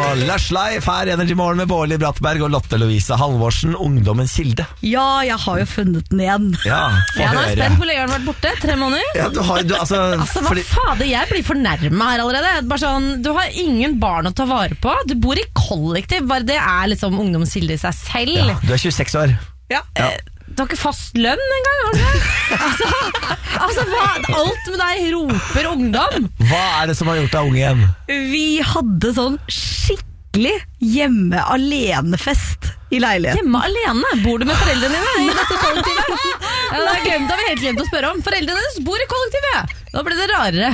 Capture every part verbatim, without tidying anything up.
og Lush Life her i Energy Morgen med Bårli Brattberg og Lotte Louise Halvorsen, ungdommens kilde. Ja, jeg har jo funnet den igjen. Ja, få Jeg er høre. spent, hvor lenge har den vært borte? Tre måneder? Ja, du har, du, altså, Altså, hva fordi, fader, jeg blir fornærmet her allerede. Bare sånn, du har ingen barn å ta vare på. Du bor i kollektiv, bare det er liksom ungdomskilde i seg selv. ja, du er tjueseks år. Ja. Ja. Du har ikke fast lønn engang, har du det? altså, altså hva, alt med deg roper ungdom. Hva er det som har gjort deg ung igjen? Vi hadde sånn skikkelig hjemme alene-fest i leiligheten. Hjemme alene? Bor du med foreldrene dine i dette kollektivet? Ja, det har glemt, det har vi helt glemt å spørre om. Foreldrene deres bor i kollektivet. Da blir det rarere.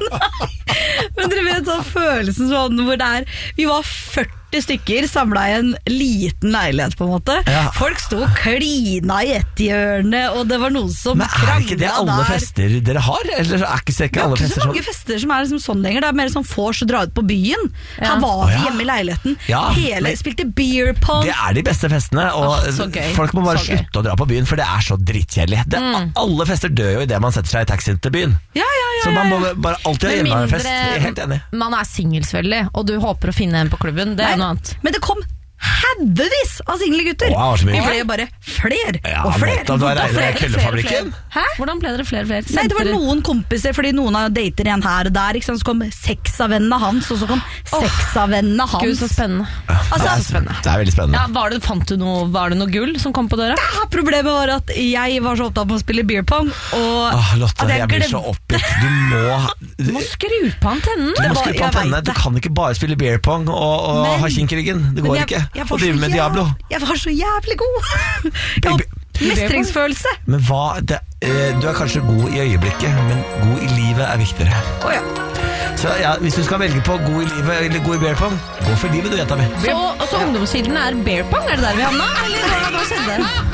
Men dere vet sånn følelsen sånn hvor det er, vi var førti stykker samlet i en liten leilighet på en måte. Ja. Folk sto og klina i et hjørne, og det var noen som Men er ikke det alle der. fester dere har? Eller er ikke, ser ikke Det er alle ikke fester så sånn? mange fester som er liksom sånn lenger. Det er mer sånn vors og dra ut på byen. Ja. Her var Å, vi ja. hjemme i leiligheten. Ja, Hele men- spilte beer pong. Det er de beste festene, og Åh, så gøy. folk må bare Så gøy. slutte å dra på byen, for det er så drittkjedelig. Det, Mm. Alle fester dør jo i det man setter seg i taxien til byen. Ja, ja, ja, Så man ja, må ja. bare alltid ha Med hjemmefest. mindre Jeg er helt enig. man er singel, selvfølgelig, og du håper å finne en på klubben. Det er Nei, noe annet. Men det kom haugevis av single gutter. Wow, så mye. Vi ble jo bare fler Ja, og fler. nettopp, du har og regnet flere. med Køllefabrikken. Hæ? Hvordan ble dere flere og flere? Nei, det var Sendte dere- noen kompiser, fordi noen av dater en her og der, ikke sant? Så kom seks av vennene hans, og så kom seks av vennene hans. Gud, så spennende. Altså, det, er, det er veldig spennende. Ja, var det, fant du noe, var det noe gull som kom på døra? ja, problemet var at jeg var så opptatt med å spille beer pong, og Åh, Lotte, at jeg, blir så glemte- oppgitt. Du må Du må skru på antennen. Du må var- skru på jeg antennene. vet Du det. kan ikke bare spille beer pong og, og Men- ha kink i ryggen. Det går Men jeg, ikke. jeg var Og drive så med jæv- Diablo. Jeg var så jævlig god. Jeg har mestringsfølelse. Men hva det, eh, Du er kanskje god i øyeblikket, men god i livet er viktigere. Å ja. Så ja, hvis du skal velge på god i livet eller god i beer pong, gå for livet du, jenta mi. Så, så ungdomskilden er bear pong? Er det der vi havna? Eller hva, hva skjedde?